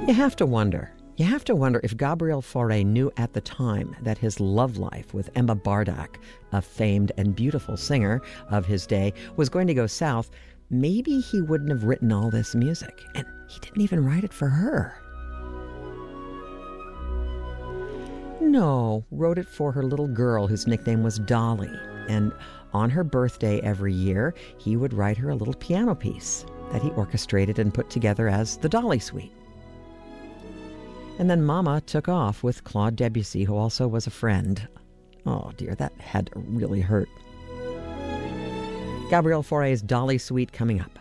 You have to wonder. You have to wonder if Gabriel Fauré knew at the time that his love life with Emma Bardak, a famed and beautiful singer of his day, was going to go south. Maybe he wouldn't have written all this music, and he didn't even write it for her. No, wrote it for her little girl whose nickname was Dolly, and on her birthday every year, he would write her a little piano piece that he orchestrated and put together as the Dolly Suite. And then Mama took off with Claude Debussy, who also was a friend. Oh dear, that had to really hurt. Gabriel Fauré's Dolly Suite coming up.